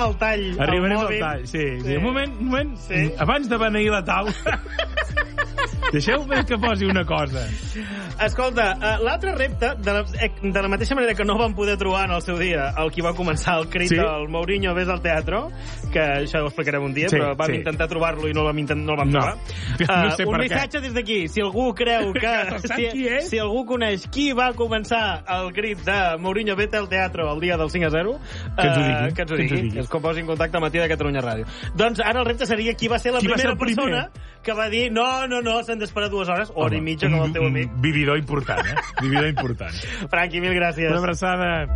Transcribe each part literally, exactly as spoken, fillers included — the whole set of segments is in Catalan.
al tall Arribarem al mòbil. al tall, sí. Sí. sí. Un moment, un moment. Sí. Abans de beneir la taula... Deixeu-me que posi una cosa. Escolta, uh, l'altre repte, de la, de la mateixa manera que no vam poder trobar en el seu dia el qui va començar el crit Sí. del Mourinho ves al teatro, que això ho explicarem un dia, Sí, però vam sí. intentar trobar-lo i no el vam, intent, no el vam No. trobar. No sé un per què. missatge des d'aquí, si algú creu que... Sap si, qui és? si algú coneix qui va començar el crit de Mourinho vete al teatro el dia del cinc a zero, Que ens ho digui, uh, que ens ho que ens ho digui, digui. que es posi en contacte al matí de Catalunya Ràdio. Doncs ara el repte seria qui va ser la Qui va ser primera el primer? persona que va dir no, no, no, s'han d'esperar dues hores, hora Home, i mitja, com el teu un- amic. Un vividor important, eh? Vividor important. Franqui, mil gràcies. Una abraçada.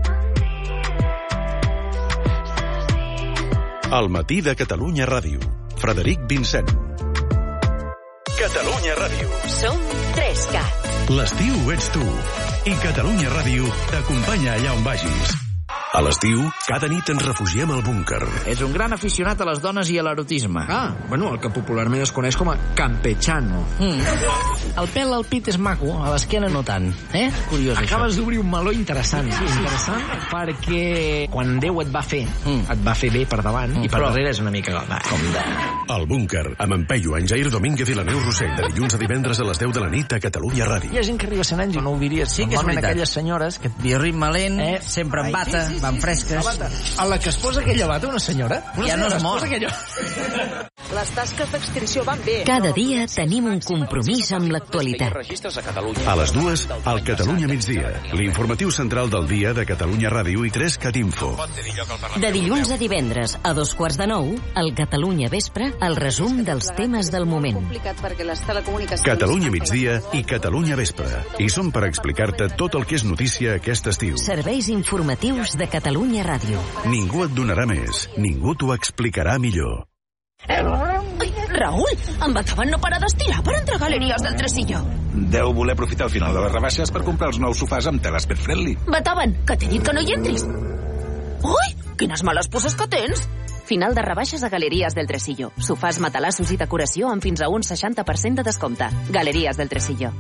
Al matí de Catalunya Ràdio. Frederic Vincent. Catalunya Ràdio. Som tres cat. L'estiu ets tu. I Catalunya Ràdio t'acompanya allà on vagis. A l'estiu, cada nit ens refugiem al búnquer. És un gran aficionat a les dones i a l'erotisme. Ah, bueno, el que popularment es coneix com a campechano. Mm. El pèl al pit és maco, a l'esquena no tant. Eh? Curiós, Acabes això. d'obrir un meló interessant. Sí, interessant perquè quan Déu et va fer, Mm. et va fer bé per davant Mm, i per però- darrere és una mica... Va, com de... El búnquer, amb en Peyu, en Jair Domínguez i la Neus Rossell, de dilluns a divendres a les deu de la nit a Catalunya Ràdio. Hi ha gent que arriba a cent anys i no ho diries. Sí que és Normalment veritat. aquelles senyores que... Bioritme lent, Eh? eh? sempre Ai, en bata, sí, sí, sí, van sí, fresques. la bata. A la que es posa aquella bata, una senyora... Una Ja no senyora es mor. posa aquella... Les tasques d'extinció van bé. Cada dia tenim un compromís amb l'actualitat. A les dues, al Catalunya migdia, l'informatiu central del dia de Catalunya Ràdio i tres Cat Info. De dilluns a divendres, a dos quarts de nou, al Catalunya Vespre, el resum dels temes del moment. Complicat perquè les telecomunicacions... Catalunya migdia i Catalunya vespre. I som per explicar-te tot el que és notícia aquest estiu. Serveis informatius de Catalunya Ràdio. Ningú et donarà més, ningú t'ho explicarà millor. Ai, Raül, en Bataven no para d'estirar per entrar a Galeries del Tresillo. Deu voler aprofitar el final de les rebaixes per comprar els nous sofàs amb teles pet friendly. Bataven, que t'he dit que no hi entris. Ui, quines males pusses que tens. Final de rebaixes a Galeries del Tresillo. Sofàs, matalassos i decoració amb fins a un seixanta per cent de descompte. Galeries del Tresillo.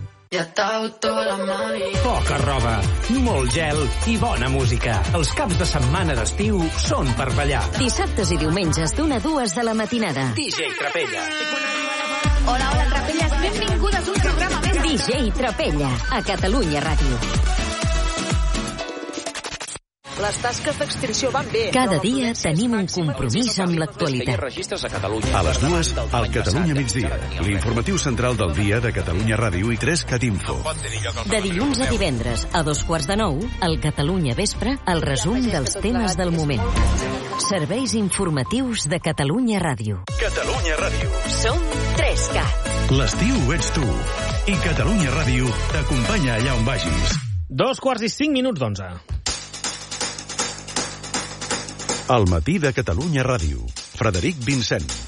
Poca roba, molt gel i bona música. Els caps de setmana d'estiu són per ballar. Dissabtes i diumenges d'una a dues de la matinada. D J Trapella. Hola, hola, Trapelles, benvingudes a un programa més. D J Trapella, a Catalunya Ràdio. Les tasques d'extinció van bé. Cada dia tenim un compromís amb l'actualitat. A les dues, al Catalunya migdia, l'informatiu central del dia de Catalunya Ràdio i tres Cat Info. De dilluns a divendres, a dos quarts de nou, al Catalunya Vespre, el resum dels temes del moment. Serveis informatius de Catalunya Ràdio. Catalunya Ràdio. Som tres cat. L'estiu ets tu. I Catalunya Ràdio t'acompanya allà on vagis. Dos quarts i cinc minuts d'onze. Al matí de Catalunya Ràdio. Frederic Vincent.